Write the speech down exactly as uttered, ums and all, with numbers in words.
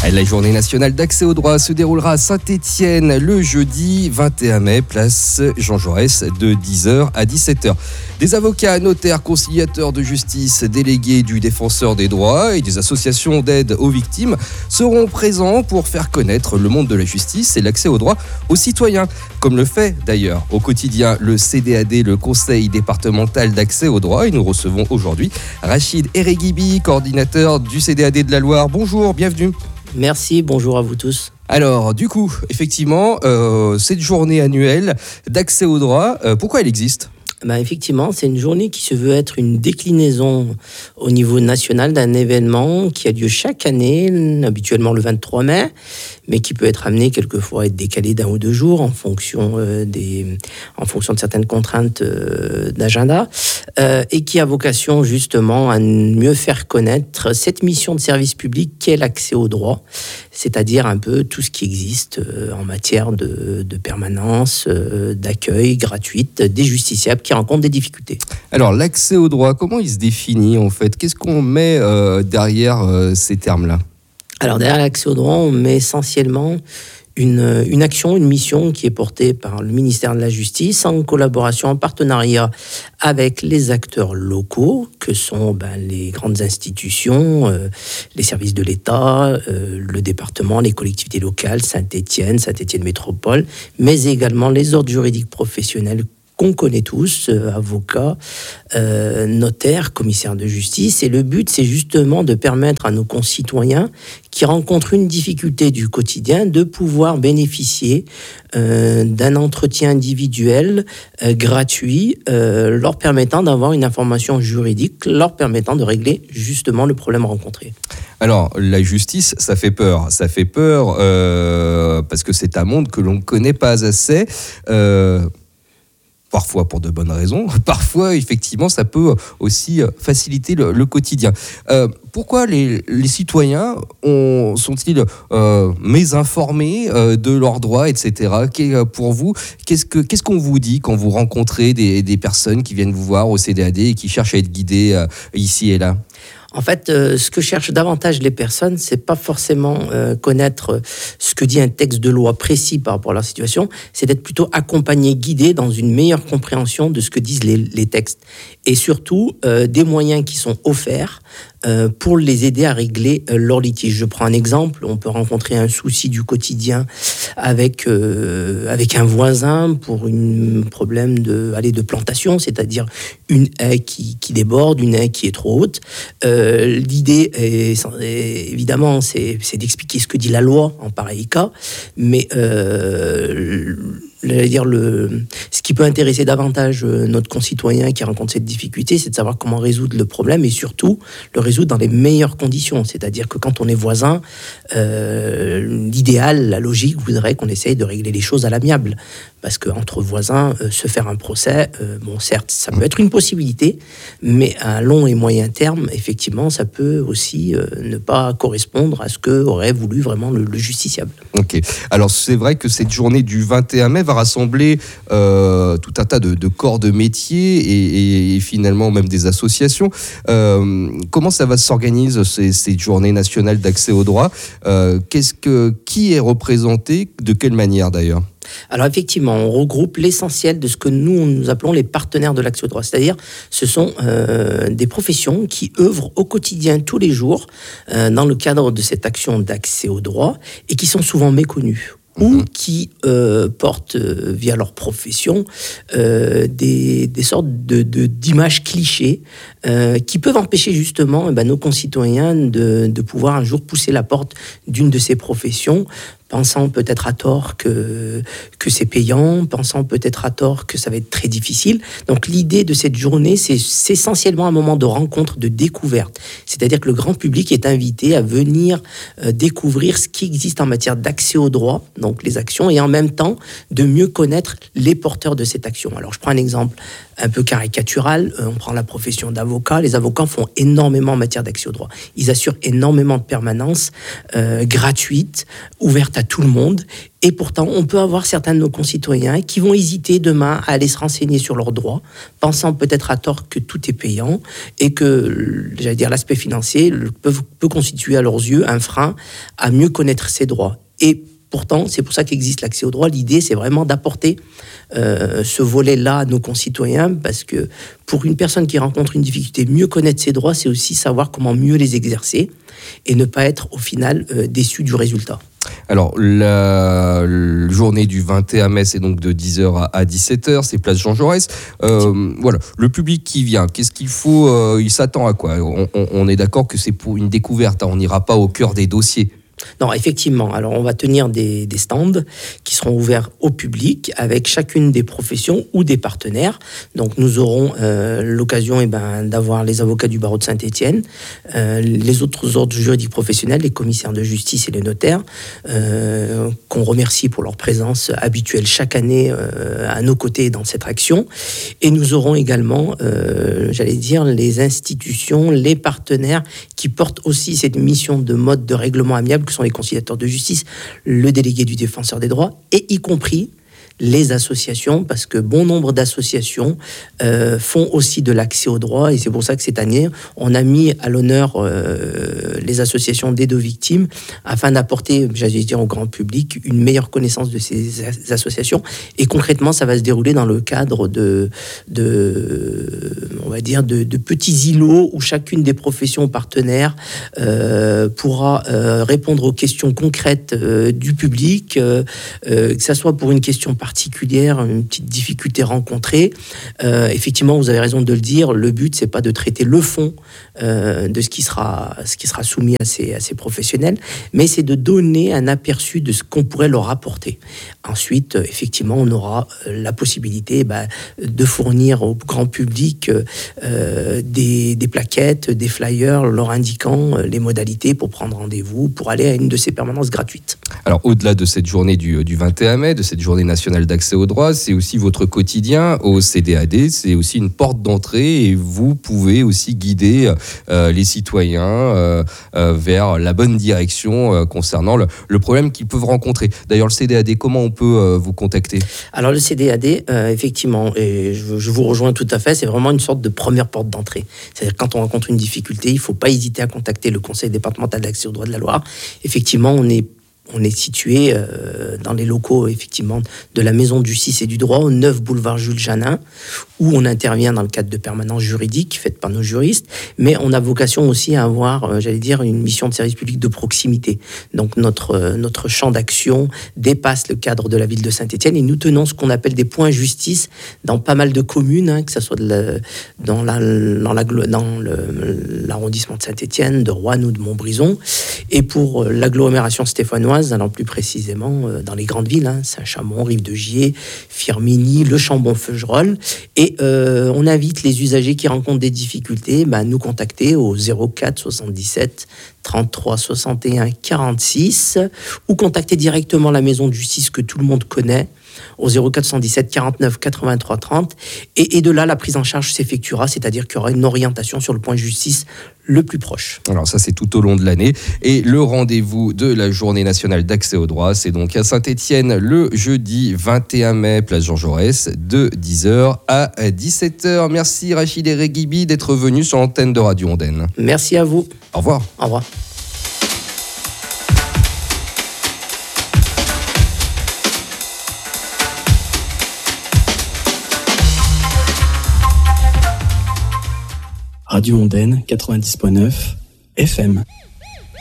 La journée nationale d'accès au droit se déroulera à Saint-Étienne le jeudi vingt et un mai, place Jean Jaurès, de dix heures à dix-sept heures. Des avocats, notaires, conciliateurs de justice, délégués du défenseur des droits et des associations d'aide aux victimes seront présents pour faire connaître le monde de la justice et l'accès au droit aux citoyens, comme le fait d'ailleurs au quotidien le C D A D, le Conseil départemental d'accès au droit. Et nous recevons aujourd'hui Rachid Ereghibi, coordinateur du C D A D de la Loire. Bonjour, bienvenue. Merci, bonjour à vous tous. Alors, du coup, effectivement, euh, cette journée annuelle d'accès au droit, euh, pourquoi elle existe ? Ben effectivement, c'est une journée qui se veut être une déclinaison au niveau national d'un événement qui a lieu chaque année, habituellement le vingt-trois mai, mais qui peut être amené quelquefois à être décalé d'un ou deux jours en fonction, euh, des, en fonction de certaines contraintes euh, d'agenda, euh, et qui a vocation justement à mieux faire connaître cette mission de service public qu'est l'accès au droit, c'est-à-dire un peu tout ce qui existe euh, en matière de, de permanence, euh, d'accueil gratuite des justiciables qui rencontrent des difficultés. Alors, l'accès au droit, comment il se définit en fait ? Qu'est-ce qu'on met euh, derrière euh, ces termes-là ? Alors, derrière l'accès au droit, on met essentiellement une, une action, une mission qui est portée par le ministère de la Justice en collaboration, en partenariat avec les acteurs locaux, que sont ben, les grandes institutions, euh, les services de l'État, euh, le département, les collectivités locales, Saint-Étienne, Saint-Étienne Métropole, mais également les ordres juridiques professionnels qu'on connaît tous, euh, avocats, euh, notaires, commissaires de justice. Et le but, c'est justement de permettre à nos concitoyens qui rencontrent une difficulté du quotidien de pouvoir bénéficier euh, d'un entretien individuel euh, gratuit, euh, leur permettant d'avoir une information juridique, leur permettant de régler justement le problème rencontré. Alors, la justice, ça fait peur. Ça fait peur euh, parce que c'est un monde que l'on ne connaît pas assez. Euh, Parfois pour de bonnes raisons, parfois effectivement ça peut aussi faciliter le, le quotidien. Euh, pourquoi les, les citoyens ont, sont-ils euh, mésinformés euh, de leurs droits, et cetera. Pour vous, qu'est-ce, que, qu'est-ce qu'on vous dit quand vous rencontrez des, des personnes qui viennent vous voir au C D A D et qui cherchent à être guidées euh, ici et là ? En fait, euh, ce que cherchent davantage les personnes, c'est pas forcément euh, connaître ce que dit un texte de loi précis par rapport à leur situation, c'est d'être plutôt accompagné, guidé dans une meilleure compréhension de ce que disent les, les textes. Et surtout, euh, des moyens qui sont offerts euh, pour les aider à régler euh, leur litige. Je prends un exemple, on peut rencontrer un souci du quotidien avec, euh, avec un voisin pour un problème de, allez, de plantation, c'est-à-dire une haie qui, qui déborde, une haie qui est trop haute. Euh, l'idée, est, est, évidemment, c'est, c'est d'expliquer ce que dit la loi en pareil cas, mais euh, dire le, ce qui peut intéresser davantage notre concitoyen qui rencontre cette difficulté, c'est de savoir comment résoudre le problème et surtout le résoudre dans les meilleures conditions. C'est-à-dire que quand on est voisin, euh, l'idéal, la logique voudrait qu'on essaye de régler les choses à l'amiable. Parce qu'entre voisins, euh, se faire un procès, euh, bon, certes, ça peut être une possibilité, mais à long et moyen terme, effectivement, ça peut aussi euh, ne pas correspondre à ce qu'aurait voulu vraiment le, le justiciable. Ok. Alors, c'est vrai que cette journée du vingt et un mai va rassembler euh, tout un tas de, de corps de métier et, et, et finalement même des associations. Euh, comment ça va s'organiser, ces, cette journée nationale d'accès au droit ? euh, qu'est-ce que, Qui est représenté ? De quelle manière d'ailleurs ? Alors effectivement, on regroupe l'essentiel de ce que nous, nous appelons les partenaires de l'accès au droit. C'est-à-dire, ce sont euh, des professions qui œuvrent au quotidien, tous les jours, euh, dans le cadre de cette action d'accès au droit et qui sont souvent méconnues. Ou qui euh, portent, euh, via leur profession, euh, des, des sortes de, de, d'images clichés euh, qui peuvent empêcher justement eh ben, nos concitoyens de, de pouvoir un jour pousser la porte d'une de ces professions, pensant peut-être à tort que, que c'est payant, pensant peut-être à tort que ça va être très difficile. Donc l'idée de cette journée, c'est, c'est essentiellement un moment de rencontre, de découverte. C'est-à-dire que le grand public est invité à venir euh, découvrir ce qui existe en matière d'accès au droit, donc les actions, et en même temps de mieux connaître les porteurs de cette action. Alors je prends un exemple un peu caricatural. On prend la profession d'avocat. Les avocats font énormément en matière d'accès au droit. Ils assurent énormément de permanences euh, gratuites, ouvertes à tout le monde. Et pourtant, on peut avoir certains de nos concitoyens qui vont hésiter demain à aller se renseigner sur leurs droits, pensant peut-être à tort que tout est payant et que, j'allais dire, l'aspect financier peut, peut constituer à leurs yeux un frein à mieux connaître ses droits. Et pourtant, c'est pour ça qu'existe l'accès au droit. L'idée, c'est vraiment d'apporter euh, ce volet-là à nos concitoyens, parce que pour une personne qui rencontre une difficulté, mieux connaître ses droits, c'est aussi savoir comment mieux les exercer et ne pas être, au final, euh, déçu du résultat. Alors, la, la journée du vingt et un mai, c'est donc de dix heures à dix-sept heures, c'est place Jean Jaurès. Euh, voilà, le public qui vient, qu'est-ce qu'il faut euh, il s'attend à quoi ? on, on, on est d'accord que c'est pour une découverte, hein, on n'ira pas au cœur des dossiers. Non, effectivement. Alors, on va tenir des, des stands qui seront ouverts au public avec chacune des professions ou des partenaires. Donc, nous aurons euh, l'occasion eh ben, d'avoir les avocats du barreau de Saint-Étienne, euh, les autres ordres juridiques professionnels, les commissaires de justice et les notaires, euh, qu'on remercie pour leur présence habituelle chaque année euh, à nos côtés dans cette action. Et nous aurons également, euh, j'allais dire, les institutions, les partenaires qui portent aussi cette mission de mode de règlement amiable, que sont les conciliateurs de justice, le délégué du défenseur des droits, et y compris les associations, parce que bon nombre d'associations euh, font aussi de l'accès au droit, et c'est pour ça que cette année, on a mis à l'honneur euh, les associations des deux victimes, afin d'apporter, j'allais dire, au grand public une meilleure connaissance de ces associations. Et concrètement, ça va se dérouler dans le cadre de, de on va dire, de, de petits îlots où chacune des professions partenaires euh, pourra euh, répondre aux questions concrètes euh, du public, euh, euh, que ça soit pour une question particulière, une petite difficulté rencontrée. Euh, effectivement, vous avez raison de le dire, le but, c'est pas de traiter le fond euh, de ce qui sera, ce qui sera soumis à ces, à ces professionnels, mais c'est de donner un aperçu de ce qu'on pourrait leur apporter. Ensuite, effectivement, on aura la possibilité bah, de fournir au grand public euh, des, des plaquettes, des flyers leur indiquant les modalités pour prendre rendez-vous, pour aller à une de ces permanences gratuites. Alors, au-delà de cette journée du, du vingt et un mai, de cette journée nationale d'accès au droit, c'est aussi votre quotidien au C D A D, c'est aussi une porte d'entrée et vous pouvez aussi guider euh, les citoyens euh, euh, vers la bonne direction euh, concernant le, le problème qu'ils peuvent rencontrer. D'ailleurs, le C D A D, comment on peut euh, vous contacter ? Alors, le C D A D, euh, effectivement, et je, je vous rejoins tout à fait, c'est vraiment une sorte de première porte d'entrée. C'est-à-dire, quand on rencontre une difficulté, il ne faut pas hésiter à contacter le Conseil départemental d'accès au droit de la Loire. Effectivement, on est On est situé euh, dans les locaux, effectivement, de la Maison du justice et du droit, au neuf boulevard Jules Janin, où on intervient dans le cadre de permanences juridiques faites par nos juristes, mais on a vocation aussi à avoir, euh, j'allais dire, une mission de service public de proximité. Donc notre, euh, notre champ d'action dépasse le cadre de la ville de Saint-Étienne, et nous tenons ce qu'on appelle des points justice dans pas mal de communes, hein, que ce soit de la, dans, la, dans, la, dans le, l'arrondissement de Saint-Étienne, de Roanne ou de Montbrison. Et pour l'agglomération stéphanoise, allant plus précisément euh, dans les grandes villes, hein, Saint-Chamond, Rive-de-Gier, Firminy, Le Chambon-Feugerolles. Et euh, on invite les usagers qui rencontrent des difficultés bah, à nous contacter au zéro quatre soixante-dix-sept trente-trois soixante et un quarante-six ou contacter directement la maison de justice que tout le monde connaît au zéro quatre cent dix-sept quarante-neuf quatre-vingt-trois trente. Et, et de là, la prise en charge s'effectuera, c'est-à-dire qu'il y aura une orientation sur le point de justice le plus proche. Alors ça, c'est tout au long de l'année. Et le rendez-vous de la Journée nationale d'accès au droit, c'est donc à Saint-Étienne le jeudi vingt et un mai, place Jean Jaurès, de dix heures à dix-sept heures. Merci Rachid Eregibi d'être venu sur l'antenne de Radio Ondaine. Merci à vous. Au revoir. Au revoir. Radio Ondaine quatre-vingt-dix point neuf F M.